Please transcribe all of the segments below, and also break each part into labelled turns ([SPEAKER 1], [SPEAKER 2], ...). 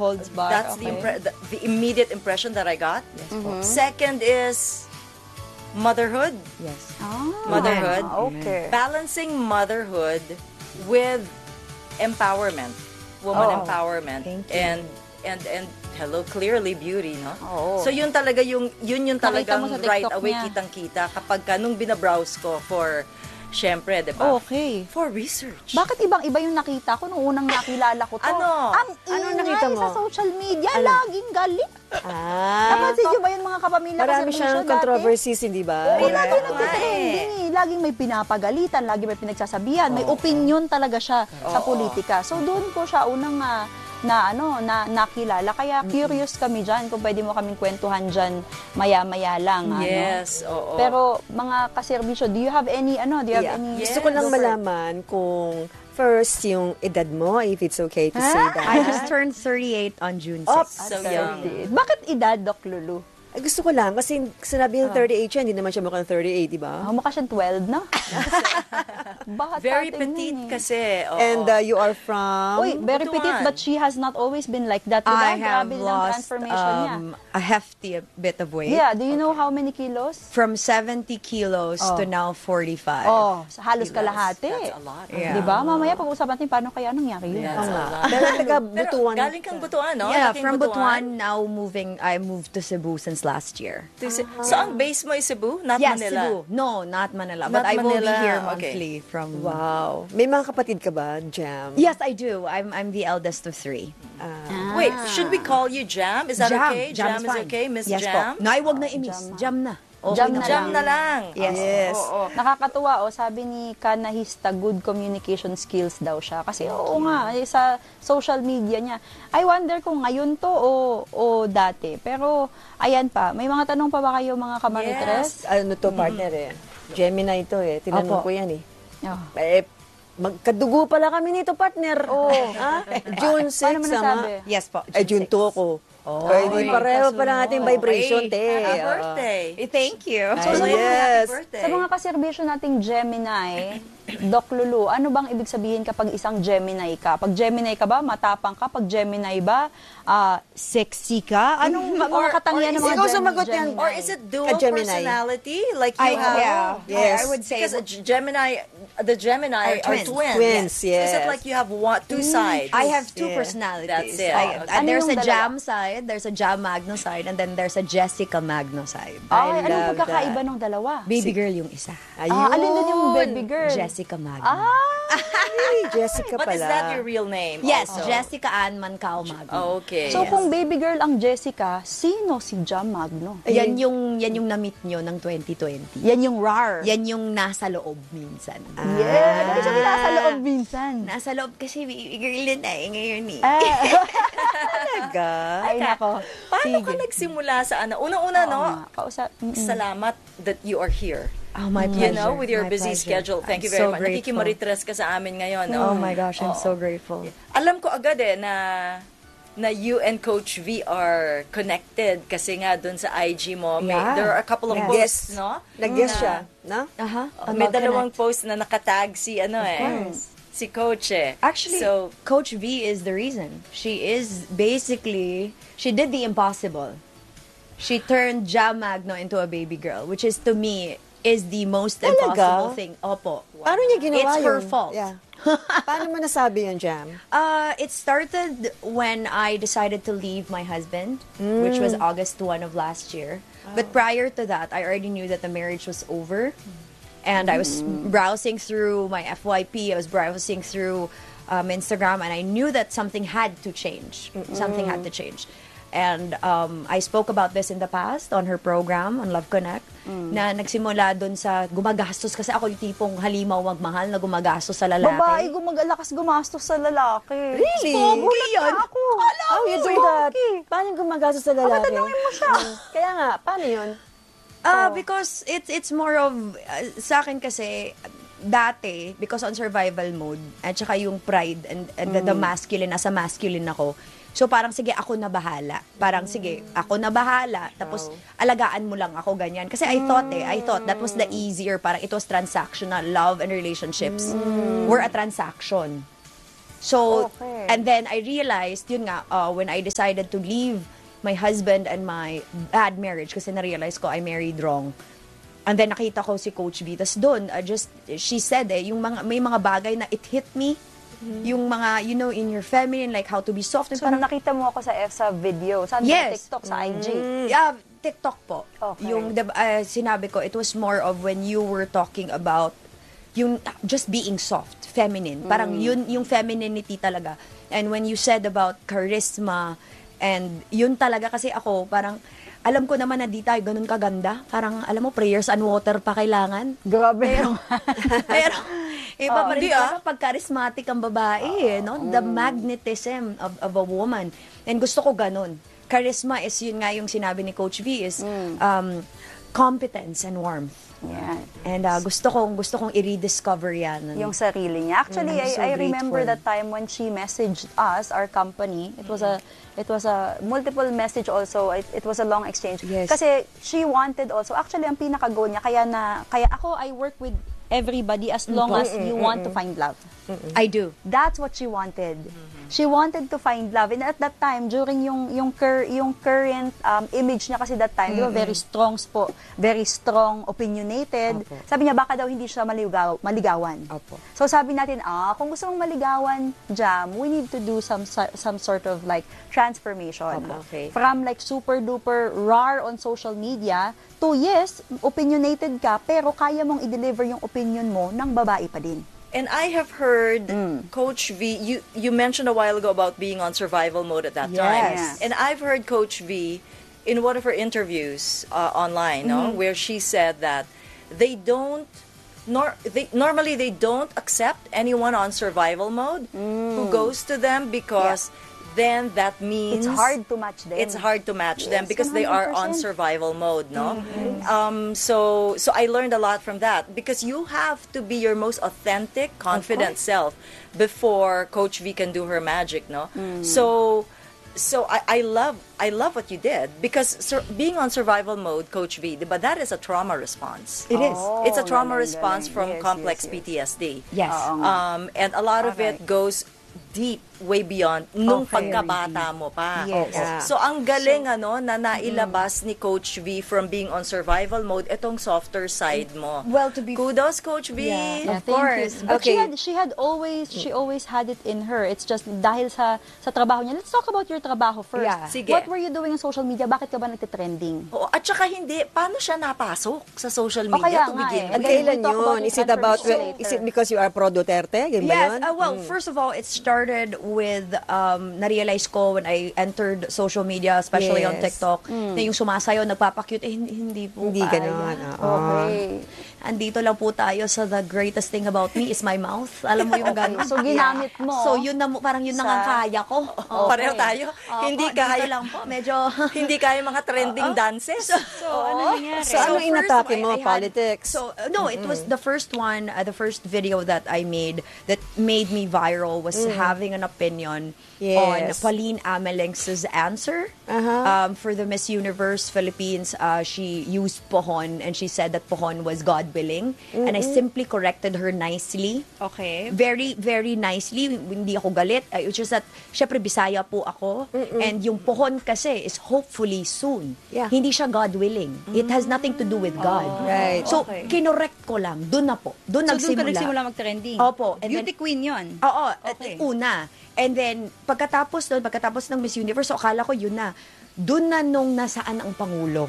[SPEAKER 1] holds bar.
[SPEAKER 2] That's the immediate impression that I got. Second is motherhood.
[SPEAKER 3] Yes.
[SPEAKER 2] Motherhood.
[SPEAKER 1] Okay.
[SPEAKER 2] Balancing motherhood with empowerment. Woman empowerment.
[SPEAKER 3] Thank you.
[SPEAKER 2] And hello, clearly beauty, no?
[SPEAKER 1] Oo.
[SPEAKER 2] So yun talagang
[SPEAKER 1] Nakita mo sa
[SPEAKER 2] right
[SPEAKER 1] TikTok
[SPEAKER 2] away
[SPEAKER 1] niya.
[SPEAKER 2] kitang-kita kapag nung binabrowse ko for, syempre, di ba?
[SPEAKER 1] Okay.
[SPEAKER 2] For research.
[SPEAKER 1] Bakit ibang-iba yung nakita ko nung unang nakilala ko to?
[SPEAKER 2] Ano?
[SPEAKER 1] Ang
[SPEAKER 3] Ano
[SPEAKER 1] ingay
[SPEAKER 3] nakita mo?
[SPEAKER 1] sa social media, laging galit. Napansin niyo ba yung mga kapamilya
[SPEAKER 3] Marami
[SPEAKER 1] kasi
[SPEAKER 3] siyang
[SPEAKER 1] dati?
[SPEAKER 3] controversies, hindi ba?
[SPEAKER 1] Oo, lagi
[SPEAKER 2] Correct.
[SPEAKER 1] nagtitrending eh. Laging may pinapagalitan, laging may pinagsasabihan. May opinion talaga siya sa politika. So doon ko siya unang nakilala. Kaya curious kami dyan kung pwede mo kaming kwentuhan dyan maya-maya lang.
[SPEAKER 2] Yes, oo.
[SPEAKER 1] Pero mga kaserbisyo, do you have any, any...
[SPEAKER 2] Yes.
[SPEAKER 3] Gusto ko lang
[SPEAKER 2] Go for it.
[SPEAKER 3] malaman kung first yung edad mo, if it's okay to say that.
[SPEAKER 4] I just turned 38 on June 6.
[SPEAKER 3] Oops.
[SPEAKER 2] So young.
[SPEAKER 1] Bakit edad, Doc Lulu?
[SPEAKER 3] Ay, gusto ko lang, kasi sinabi yung 38 siya, hindi naman siya mukhang 38, di ba?
[SPEAKER 1] Mukha siyang 12 na. Bakit
[SPEAKER 2] Very
[SPEAKER 1] tingnan
[SPEAKER 2] petite
[SPEAKER 1] eh?
[SPEAKER 2] kasi. Oo.
[SPEAKER 3] And you are from...
[SPEAKER 1] Uy, very
[SPEAKER 2] Butuan.
[SPEAKER 1] petite, but she has not always been like that. Diba?
[SPEAKER 4] I have
[SPEAKER 1] Grabe ng
[SPEAKER 4] lost
[SPEAKER 1] transformation niya.
[SPEAKER 4] a hefty bit of weight.
[SPEAKER 1] Yeah, do you know how many kilos?
[SPEAKER 4] From 70 kilos to now 45.
[SPEAKER 1] Oh, halos kalahati.
[SPEAKER 2] That's a lot.
[SPEAKER 4] Yeah.
[SPEAKER 1] Diba? Mamaya pag-usapan natin paano kaya nangyari yun.
[SPEAKER 2] That's a lot.
[SPEAKER 3] Pero taga
[SPEAKER 2] Pero
[SPEAKER 3] Butuan.
[SPEAKER 2] galing kang Butuan, no?
[SPEAKER 4] Yeah,
[SPEAKER 2] Laking
[SPEAKER 4] from Butuan, now I moved to Cebu since last year.
[SPEAKER 2] So, ang base mo is Cebu, not
[SPEAKER 4] Yes,
[SPEAKER 2] Manila?
[SPEAKER 4] Cebu. No, not Manila.
[SPEAKER 2] Not
[SPEAKER 4] But I will be
[SPEAKER 2] Manila,
[SPEAKER 4] here
[SPEAKER 2] okay.
[SPEAKER 4] monthly from...
[SPEAKER 3] Wow. May mga kapatid ka ba, Jam?
[SPEAKER 4] Yes, I do. I'm the eldest of 3.
[SPEAKER 2] Wait, should we call you Jam? Is that okay? Jam is
[SPEAKER 4] fine.
[SPEAKER 2] okay, Miss
[SPEAKER 4] Yes
[SPEAKER 2] Jam?
[SPEAKER 4] po. No, wag na i-miss. Jam na. Okay
[SPEAKER 1] Jam
[SPEAKER 4] na.
[SPEAKER 1] na
[SPEAKER 2] Jam na lang.
[SPEAKER 4] Yes.
[SPEAKER 2] Oo.
[SPEAKER 1] Nakakatuwa, sabi ni Kanahista, good communication skills daw siya. Kasi oo nga, sa social media niya. I wonder kung ngayon to o dati. Pero, ayan pa, may mga tanong pa ba kayo mga kamaritres?
[SPEAKER 3] Ano to, partner eh. Gemini ito eh. Tinanong
[SPEAKER 4] Opo.
[SPEAKER 3] ko yan eh.
[SPEAKER 1] Oh.
[SPEAKER 3] Magkadugo pala kami nito, partner.
[SPEAKER 1] Oo.
[SPEAKER 3] June 6,
[SPEAKER 1] Paano mo nasabi?
[SPEAKER 4] Yes po.
[SPEAKER 3] June 2 ako.
[SPEAKER 4] Oh,
[SPEAKER 3] Hindi pareho pala natin vibration, te.
[SPEAKER 2] Happy birthday.
[SPEAKER 4] Thank you.
[SPEAKER 1] So, sa
[SPEAKER 3] Yes.
[SPEAKER 2] Happy birthday.
[SPEAKER 1] Sa mga kaserbisyo nating Gemini, Doc Lulu, ano bang ibig sabihin kapag isang Gemini ka? Pag Gemini ka ba, matapang ka? Pag Gemini ba, sexy ka? Anong mga katangian ng mga
[SPEAKER 3] ikaw sumagot yan.
[SPEAKER 1] Gemini?
[SPEAKER 2] Or is it dual
[SPEAKER 3] Gemini.
[SPEAKER 2] personality? Like you have...
[SPEAKER 3] Yes.
[SPEAKER 4] I would say
[SPEAKER 2] Because the Gemini are twins.
[SPEAKER 3] Twins, yes.
[SPEAKER 2] Is it like you have two sides?
[SPEAKER 4] I have 2
[SPEAKER 3] Yeah.
[SPEAKER 4] personalities.
[SPEAKER 2] That's it.
[SPEAKER 1] Ano
[SPEAKER 4] There's
[SPEAKER 1] yung
[SPEAKER 4] a
[SPEAKER 1] dalawa?
[SPEAKER 4] Jam side, there's a Jam Magno side, and then there's a Jessica Magno side.
[SPEAKER 1] Ay, anong
[SPEAKER 3] love
[SPEAKER 1] pagkakaiba ng dalawa?
[SPEAKER 4] Baby girl yung isa.
[SPEAKER 3] Ayun.
[SPEAKER 1] Alin doon yung baby girl?
[SPEAKER 4] Jessica Magno.
[SPEAKER 3] Jessica
[SPEAKER 2] But
[SPEAKER 3] pala.
[SPEAKER 2] is that your real name?
[SPEAKER 4] Yes,
[SPEAKER 2] also?
[SPEAKER 4] Jessica Ann Mancao Magno.
[SPEAKER 2] Okay.
[SPEAKER 1] So, kung baby girl ang Jessica, sino si Jam Magno?
[SPEAKER 4] Yan yung na-meet nyo ng 2020.
[SPEAKER 1] Yan yung RAR.
[SPEAKER 4] Yan yung nasa loob minsan.
[SPEAKER 1] Yeah. Ano sabi nasa loob minsan?
[SPEAKER 4] Nasa loob kasi baby girl na ngayon eh.
[SPEAKER 3] Talaga?
[SPEAKER 1] Ay, nako.
[SPEAKER 2] Paano ka nagsimula sa ano? Unang-una, no? Salamat that you are here.
[SPEAKER 4] Oh, my
[SPEAKER 2] You
[SPEAKER 4] pleasure.
[SPEAKER 2] know, with your
[SPEAKER 4] My
[SPEAKER 2] busy
[SPEAKER 4] pleasure.
[SPEAKER 2] schedule. Thank you
[SPEAKER 4] I'm
[SPEAKER 2] very
[SPEAKER 4] so
[SPEAKER 2] much.
[SPEAKER 4] grateful.
[SPEAKER 2] Nakikimaritres ka sa amin ngayon, no?
[SPEAKER 4] Oh my gosh, I'm so grateful.
[SPEAKER 2] Alam ko agad na you and Coach V are connected kasi nga dun sa IG mo, there are a couple of
[SPEAKER 4] Yes.
[SPEAKER 2] posts, no?
[SPEAKER 3] Nag-guess siya, no?
[SPEAKER 2] May dalawang post na nakatag si si Coach eh.
[SPEAKER 4] Actually,
[SPEAKER 2] so,
[SPEAKER 4] Coach V is the reason. She did the impossible. She turned Jam Magno into a baby girl, which is to me is the most impossible thing. Opo.
[SPEAKER 3] Paano niya ginawa
[SPEAKER 4] It's her
[SPEAKER 3] yun?
[SPEAKER 4] fault.
[SPEAKER 3] Yeah. Paano mo nasabi yun, Jam?
[SPEAKER 4] It started when I decided to leave my husband, which was August 1 of last year. But prior to that, I already knew that the marriage was over. And I was browsing through my FYP, I was browsing through Instagram, and I knew that something had to change. Something had to change. And I spoke about this in the past on her program, on Love Connect, na nagsimula dun sa gumagastos. Kasi ako yung tipong halimaw magmahal na gumagastos sa lalaki.
[SPEAKER 1] Babae, lakas gumastos sa lalaki.
[SPEAKER 3] Really?
[SPEAKER 1] Gulat na ako.
[SPEAKER 3] How you do that? Paano yung gumagastos sa lalaki?
[SPEAKER 1] Tanungin mo siya.
[SPEAKER 3] Kaya nga, paano yun?
[SPEAKER 4] Because it's more of, sa akin kasi, dati, because on survival mode, at saka yung pride and the masculine, nasa masculine ako, so parang sige, ako na bahala. Parang sige, ako na bahala. Tapos alagaan mo lang ako, ganyan. Kasi I thought that was the easier. Parang it was transactional. Love and relationships were a transaction. So,
[SPEAKER 1] Okay.
[SPEAKER 4] and then I realized, yun nga, when I decided to leave my husband and my bad marriage, kasi na-realize ko I married wrong. And then nakita ko si Coach V. Tas doon, she said yung may mga bagay na it hit me. Yung mga, in your feminine, like how to be soft. And
[SPEAKER 1] So, nakita mo ako sa video. Saan ba?
[SPEAKER 4] Yes.
[SPEAKER 1] TikTok, sa IG?
[SPEAKER 4] Yeah, TikTok po.
[SPEAKER 1] Okay.
[SPEAKER 4] Yung sinabi ko, it was more of when you were talking about yung just being soft, feminine. Parang yun yung femininity talaga. And when you said about charisma, and yun talaga kasi ako, parang alam ko naman na di tayo ganun kaganda. Parang, alam mo, prayers and water pa kailangan.
[SPEAKER 1] Grabe.
[SPEAKER 4] Pero, iba pa rin parang pag charismatic ang babae, no? The magnetism of a woman. And gusto ko ganun. Charisma is yun nga yung sinabi ni Coach V is competence and warmth.
[SPEAKER 1] Yan.
[SPEAKER 4] And gusto kong i-rediscover yan.
[SPEAKER 1] Yung sarili niya. Actually,
[SPEAKER 4] I'm so
[SPEAKER 1] I remember
[SPEAKER 4] grateful.
[SPEAKER 1] that time when she messaged us, our company. It was a multiple message also. It was a long exchange.
[SPEAKER 4] Yes.
[SPEAKER 1] Kasi she wanted also, actually, ang pinaka-goal niya, kaya ako, I work with everybody as long as you want to find love.
[SPEAKER 4] I do.
[SPEAKER 1] That's what she wanted. She wanted to find love. And at that time, during yung current image niya kasi that time, di ba, very strong, opinionated.
[SPEAKER 3] Opo.
[SPEAKER 1] Sabi niya, baka daw hindi siya maligawan.
[SPEAKER 3] Opo.
[SPEAKER 1] So sabi natin, kung gusto mong maligawan, Jam, we need to do some sort of like transformation.
[SPEAKER 3] Opo.
[SPEAKER 2] Okay.
[SPEAKER 1] From like super duper raw on social media to yes, opinionated ka, pero kaya mong i-deliver yung opinion mo ng babae pa din.
[SPEAKER 2] And I have heard, Coach V, you mentioned a while ago about being on survival mode at that time.
[SPEAKER 1] Yes.
[SPEAKER 2] And I've heard Coach V in one of her interviews online, where she said that normally they don't accept anyone on survival mode who goes to them because then that means
[SPEAKER 1] It's hard to match them.
[SPEAKER 2] It's hard to match them
[SPEAKER 1] Yes,
[SPEAKER 2] because they are on
[SPEAKER 1] 100%.
[SPEAKER 2] survival mode, no? So I learned a lot from that because you have to be your most authentic, confident self before Coach V can do her magic, no? So I love what you did because being on survival mode, Coach V, but that is a trauma response.
[SPEAKER 4] It is.
[SPEAKER 2] It's a trauma
[SPEAKER 1] galing,
[SPEAKER 2] response
[SPEAKER 1] galing.
[SPEAKER 2] from
[SPEAKER 1] Yes,
[SPEAKER 2] complex
[SPEAKER 1] yes, yes.
[SPEAKER 2] PTSD.
[SPEAKER 4] Yes.
[SPEAKER 2] And a lot of it goes deep, way beyond nung pagkabata mo pa.
[SPEAKER 1] Yes.
[SPEAKER 3] Yeah.
[SPEAKER 2] So, ang galing na nailabas ni Coach V from being on survival mode, itong softer side mo.
[SPEAKER 4] Well, to be
[SPEAKER 2] Kudos, Coach V!
[SPEAKER 4] Yeah. Of
[SPEAKER 1] Thank
[SPEAKER 4] course.
[SPEAKER 1] you. But
[SPEAKER 3] Okay.
[SPEAKER 1] she always had it in her. It's just dahil sa trabaho niya. Let's talk about your trabaho first.
[SPEAKER 4] Yeah.
[SPEAKER 2] Sige.
[SPEAKER 1] What were you doing on social media? Bakit ka ba nagte-trending?
[SPEAKER 2] Oo, at saka hindi, paano siya napasok sa social
[SPEAKER 1] O,
[SPEAKER 2] media
[SPEAKER 1] kaya
[SPEAKER 2] to
[SPEAKER 1] nga
[SPEAKER 2] begin
[SPEAKER 1] eh.
[SPEAKER 2] with?
[SPEAKER 1] And then
[SPEAKER 3] Kailan
[SPEAKER 1] we'll talk about
[SPEAKER 3] yun?
[SPEAKER 1] your
[SPEAKER 3] Is it about,
[SPEAKER 1] transformation
[SPEAKER 3] is
[SPEAKER 1] later.
[SPEAKER 3] it because you are pro Duterte? Ganun ba
[SPEAKER 4] Yes.
[SPEAKER 3] yun?
[SPEAKER 4] Well, first of all, it started with na-realize ko when I entered social media, especially on
[SPEAKER 3] Yes.
[SPEAKER 4] TikTok, na yung sumasayaw, nagpapakute, hindi po
[SPEAKER 3] Hindi
[SPEAKER 4] kaya.
[SPEAKER 3] ganun.
[SPEAKER 1] Okay.
[SPEAKER 4] Andito lang po tayo sa the greatest thing about me is my mouth. Alam mo yung ganun.
[SPEAKER 1] So, ginamit mo.
[SPEAKER 4] So, parang yun na nga kaya ko.
[SPEAKER 2] Pareho tayo. Hindi
[SPEAKER 4] Dito
[SPEAKER 2] kaya,
[SPEAKER 4] lang po. Medyo...
[SPEAKER 2] hindi kaya mga trending dances.
[SPEAKER 4] So, ano nangyari?
[SPEAKER 3] So, ano
[SPEAKER 4] first,
[SPEAKER 3] inatake mo?
[SPEAKER 4] I had-
[SPEAKER 3] Politics?
[SPEAKER 4] So, no, it was the first one, the first video that I made that made me viral was having an opinion on
[SPEAKER 3] Yes.
[SPEAKER 4] Pauline Ameleng's answer for the Miss Universe Philippines. She used pohon and she said that pohon was God-willing. And I simply corrected her nicely.
[SPEAKER 1] Okay.
[SPEAKER 4] Very, very nicely. Hindi ako galit. It's just that, syempre, Bisaya po ako. And yung pohon kasi is hopefully soon.
[SPEAKER 3] Yeah.
[SPEAKER 4] Hindi siya God-willing. It has nothing to do with God.
[SPEAKER 3] Right.
[SPEAKER 4] So, kinorekt ko lang. Doon na po. Doon
[SPEAKER 1] So, doon ka
[SPEAKER 4] nagsimula.
[SPEAKER 1] nagsimula mag-trending?
[SPEAKER 4] Opo. And
[SPEAKER 1] Beauty
[SPEAKER 4] then-
[SPEAKER 1] queen yun?
[SPEAKER 4] Oo.
[SPEAKER 1] Okay.
[SPEAKER 4] Una. And then, pagkatapos ng Miss Universe, so akala ko yun na. Doon na nung nasaan ang Pangulo.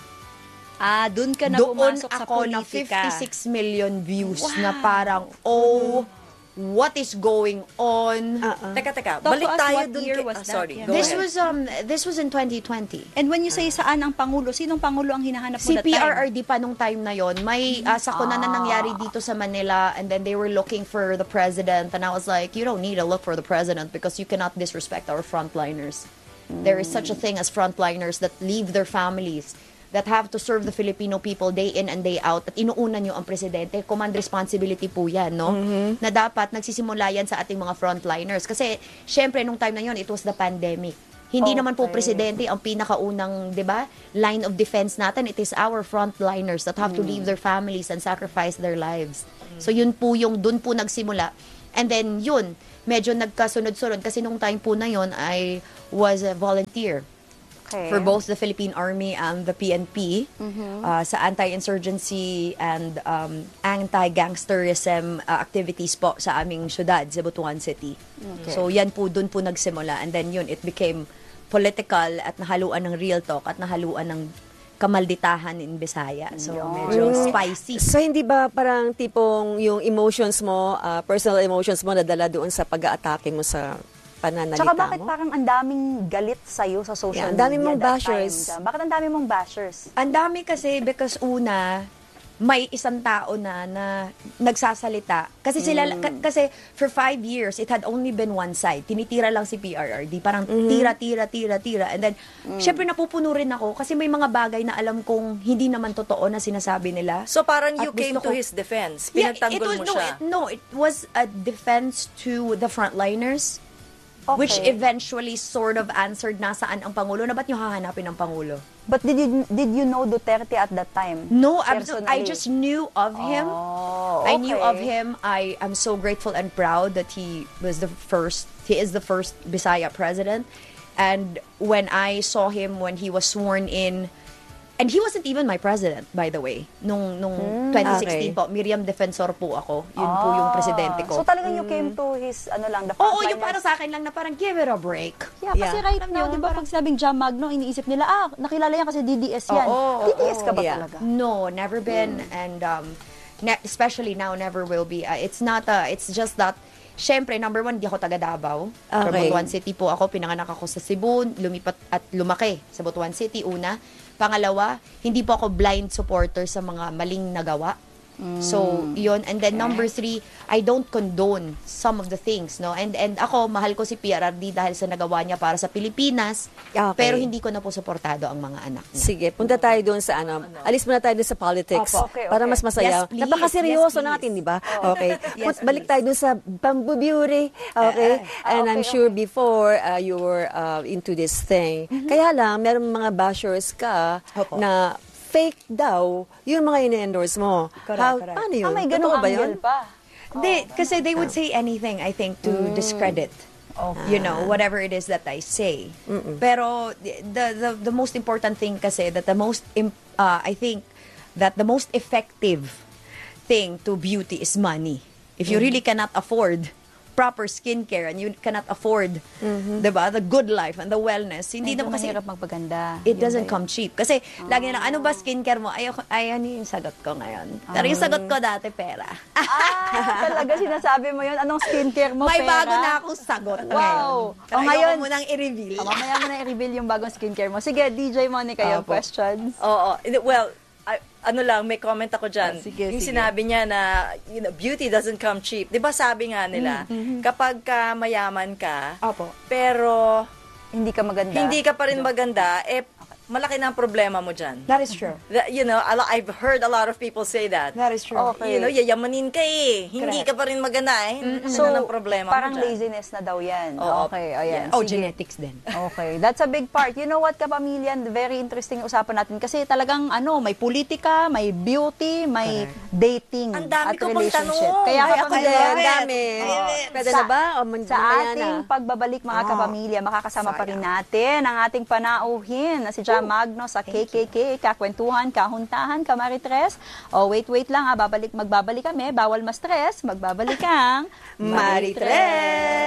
[SPEAKER 1] Doon ka na
[SPEAKER 4] Doon
[SPEAKER 1] pumasok sa
[SPEAKER 4] ako na
[SPEAKER 1] politika.
[SPEAKER 4] 56 million views na parang, what is going on?
[SPEAKER 2] Teka,
[SPEAKER 1] Talk
[SPEAKER 2] balik
[SPEAKER 1] to us,
[SPEAKER 2] tayo
[SPEAKER 1] what
[SPEAKER 2] dun
[SPEAKER 1] year
[SPEAKER 2] kay-
[SPEAKER 1] was that?
[SPEAKER 2] sorry,
[SPEAKER 1] Yeah.
[SPEAKER 2] go
[SPEAKER 4] This
[SPEAKER 2] ahead.
[SPEAKER 4] was in 2020.
[SPEAKER 1] And when you say saan ang Pangulo, sinong Pangulo ang hinahanap mo
[SPEAKER 4] Si
[SPEAKER 1] that time?
[SPEAKER 4] PRRD pa nung time na yon. May sakuna na nangyari dito sa Manila and then they were looking for the president and I was like, you don't need to look for the president because you cannot disrespect our frontliners. There is such a thing as frontliners that leave their families, that have to serve the Filipino people day in and day out, at inuuna nyo ang presidente. Command responsibility po yan, no? Na dapat nagsisimula yan sa ating mga frontliners. Kasi, syempre, nung time na yon, it was the pandemic. Hindi naman po presidente ang pinakaunang, 'di ba, line of defense natin. It is our frontliners that have to leave their families and sacrifice their lives. So yun po yung doon po nagsimula. And then yun, medyo nagkasunod-sunod kasi nung time po na yon I was a volunteer
[SPEAKER 1] Okay.
[SPEAKER 4] for both the Philippine Army and the PNP sa anti-insurgency and anti-gangsterism activities po sa aming syudad, sa Butuan City. So yan po, dun po nagsimula. And then yun, it became political at nahaluan ng real talk at nahaluan ng kamalditahan in Bisaya. So medyo spicy.
[SPEAKER 3] So, hindi ba parang tipong yung emotions mo, personal emotions mo, nadala doon sa pag-aatake mo sa pananalita
[SPEAKER 1] Tsaka bakit
[SPEAKER 3] mo?
[SPEAKER 1] parang ang daming galit sa'yo sa social
[SPEAKER 3] Yeah, ang dami
[SPEAKER 1] media
[SPEAKER 3] mong
[SPEAKER 1] that
[SPEAKER 3] bashers.
[SPEAKER 1] time? Bakit ang dami mong bashers?
[SPEAKER 4] Ang dami kasi because una, may isang tao na nagsasalita. Kasi sila, kasi for 5 years, it had only been one side. Tinitira lang si PRRD. Parang tira. And then, syempre napupuno rin ako kasi may mga bagay na alam kong hindi naman totoo na sinasabi nila.
[SPEAKER 2] So parang you
[SPEAKER 4] At
[SPEAKER 2] came
[SPEAKER 4] gusto
[SPEAKER 2] to
[SPEAKER 4] ko-
[SPEAKER 2] his defense.
[SPEAKER 4] Yeah,
[SPEAKER 2] Pinagtanggol mo siya.
[SPEAKER 4] it was a defense to the frontliners.
[SPEAKER 1] Okay.
[SPEAKER 4] Which eventually sort of answered nasaan ang Pangulo. Na ba't nyo hahanapin ang Pangulo?
[SPEAKER 1] But did you know Duterte at that time?
[SPEAKER 4] No, absolutely. I
[SPEAKER 1] Personally?
[SPEAKER 4] just knew of him.
[SPEAKER 1] Oh,
[SPEAKER 4] I knew of
[SPEAKER 1] okay.
[SPEAKER 4] him. I am so grateful and proud that he is the first Bisaya president. And when I saw him when he was sworn in, and he wasn't even my president, by the way. Nung 2016
[SPEAKER 3] okay.
[SPEAKER 4] po, Miriam Defensor po ako. Yun po yung presidente ko.
[SPEAKER 1] So talagang you came to his, the
[SPEAKER 4] Oo, yung
[SPEAKER 1] frontliners.
[SPEAKER 4] para sa akin lang na parang give it a break.
[SPEAKER 1] Yeah, kasi
[SPEAKER 3] Yeah.
[SPEAKER 1] right now, di ba, pag sinabing Jam Magno, iniisip nila, nakilala yan kasi DDS yan.
[SPEAKER 4] Oo,
[SPEAKER 1] DDS ka ba
[SPEAKER 3] yeah.
[SPEAKER 1] talaga?
[SPEAKER 4] No, never been. And especially now, never will be. It's just that, syempre, number one, di ako taga Davao. From
[SPEAKER 3] Okay.
[SPEAKER 4] Butuan City po ako. Pinanganak ako sa Cebu, lumipat at lumaki sa Butuan City, una. Pangalawa, hindi po ako blind supporter sa mga maling nagawa. So, yun. And then number 3, I don't condone some of the things, no? And ako, mahal ko si PRRD dahil sa nagawa niya para sa Pilipinas.
[SPEAKER 3] Okay.
[SPEAKER 4] Pero hindi ko na po suportado ang mga anak niya.
[SPEAKER 3] Sige, punta tayo doon sa alis muna tayo doon sa politics.
[SPEAKER 4] Opo.
[SPEAKER 1] Okay,
[SPEAKER 3] Para
[SPEAKER 1] okay.
[SPEAKER 3] mas masaya.
[SPEAKER 4] Yes, please.
[SPEAKER 3] Napakaseryoso
[SPEAKER 4] Yes, please.
[SPEAKER 3] natin, di ba? Okay.
[SPEAKER 4] Yes,
[SPEAKER 3] Balik
[SPEAKER 4] please.
[SPEAKER 3] tayo doon sa Bamboo Beauty. Okay. And I'm
[SPEAKER 1] okay,
[SPEAKER 3] sure before you were into this thing. Kaya lang, meron mga bashers ka
[SPEAKER 4] Opo.
[SPEAKER 3] na fake daw yung mga ini-endorse mo.
[SPEAKER 4] Correct, correct.
[SPEAKER 3] Paano yun?
[SPEAKER 1] May
[SPEAKER 3] Totoo
[SPEAKER 1] ganung
[SPEAKER 3] ba yun?
[SPEAKER 1] angle pa.
[SPEAKER 4] Kasi they would say anything, I think, to discredit, you know, whatever it is that I say. Pero the most important thing kasi that I think that the most effective thing to beauty is money. If you really cannot afford proper skincare and you cannot afford, diba, the good life and the wellness, hindi
[SPEAKER 1] Medyo
[SPEAKER 4] naman kasi
[SPEAKER 1] mahirap magpaganda.
[SPEAKER 4] it
[SPEAKER 1] Yun
[SPEAKER 4] doesn't
[SPEAKER 1] ba yun?
[SPEAKER 4] come cheap. Kasi lagi na, ano ba skincare mo? Ano yung sagot ko ngayon? Pero yung sagot ko dati, pera.
[SPEAKER 1] Talaga sinasabi mo yun? Anong skincare mo,
[SPEAKER 4] May
[SPEAKER 1] pera?
[SPEAKER 4] bago na akong sagot
[SPEAKER 1] Wow.
[SPEAKER 4] ngayon. Pero
[SPEAKER 1] O, ngayon-
[SPEAKER 4] ayoko mo nang i-reveal.
[SPEAKER 1] Mamaya mo na i-reveal yung bagong skincare mo. Sige, DJ Monica, yung
[SPEAKER 4] Opo.
[SPEAKER 1] questions.
[SPEAKER 2] Oo. Well, may comment ako dyan.
[SPEAKER 1] Sige,
[SPEAKER 2] yung
[SPEAKER 1] sige.
[SPEAKER 2] sinabi niya na, beauty doesn't come cheap. Di ba sabi nga nila, kapag ka mayaman ka,
[SPEAKER 4] Opo.
[SPEAKER 2] pero
[SPEAKER 1] Hindi ka maganda.
[SPEAKER 2] hindi ka pa rin maganda, malaki na ang problema mo dyan.
[SPEAKER 4] That is true.
[SPEAKER 2] I've heard a lot of people say that.
[SPEAKER 4] That is true.
[SPEAKER 1] Okay.
[SPEAKER 2] Yayamanin ka Hindi
[SPEAKER 4] Correct.
[SPEAKER 2] ka pa rin maganda
[SPEAKER 1] So,
[SPEAKER 2] Ano ang problema
[SPEAKER 1] parang
[SPEAKER 2] mo dyan?
[SPEAKER 1] laziness na daw yan.
[SPEAKER 2] Oo.
[SPEAKER 1] Okay, ayan.
[SPEAKER 4] Oh,
[SPEAKER 1] Sige.
[SPEAKER 4] genetics din.
[SPEAKER 1] Okay, that's a big part. You know what, kapamilya, very interesting yung usapan natin kasi talagang may politika, may beauty, may dating
[SPEAKER 2] Ang dami
[SPEAKER 1] at
[SPEAKER 2] ko pang
[SPEAKER 1] relationship.
[SPEAKER 2] tanong.
[SPEAKER 1] Kaya
[SPEAKER 3] Ay, ako
[SPEAKER 1] kapamilya,
[SPEAKER 3] din. Ang dami. Pwede na ba? O,
[SPEAKER 1] sa ating pagbabalik mga kapamilya, makakasama pa rin natin ang ating panauhin na si Jam Magno sa KKK, Kakwentuhan, Kahuntahan, Kamaritres. Wait lang, magbabalik kami, bawal ma-stress, magbabalik ang
[SPEAKER 3] Maritres!